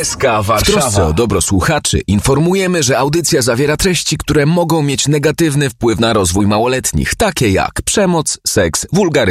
SK Warszawa. W trosce o dobro słuchaczy informujemy, że audycja zawiera treści, które mogą mieć negatywny wpływ na rozwój małoletnich, takie jak przemoc, seks, wulgaryzm